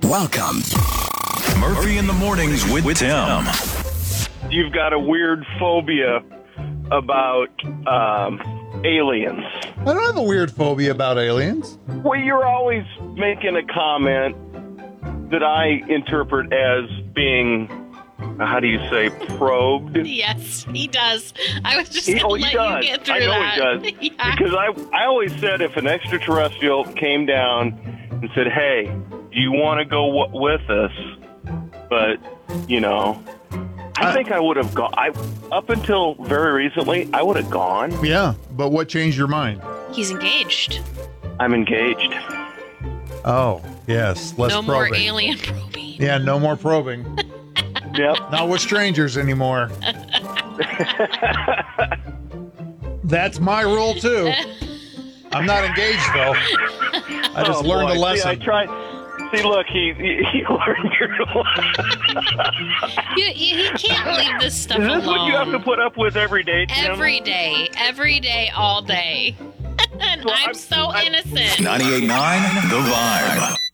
Welcome. Murphy in the Mornings with Tim. You've got a weird phobia about aliens. I don't have a weird phobia about aliens. Well, you're always making a comment that I interpret as being, how do you say, probed? Yes, he does. I was just going to let you get through I know that. he does. Yeah. Because I always said if an extraterrestrial came down and said, hey, do you want to go with us? But, you know, I think I would have gone. Up until very recently, I would have gone. Yeah, but what changed your mind? He's engaged. I'm engaged. Oh, yes, less No probing. more alien probing. Yeah, no more probing. Yep. Not with strangers anymore. That's my rule, too. I'm not engaged, though. I just learned a lesson. See, I tried. See, look, he learned your He can't leave this stuff Is this alone. what you have to put up with every day, Tim? Every day, all day. And I'm so innocent. 98.9 The Vibe.